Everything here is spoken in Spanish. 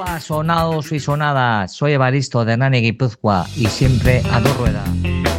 Sonados y sonadas, soy Evaristo de Hernani, Guipúzcoa, y siempre a dos ruedas.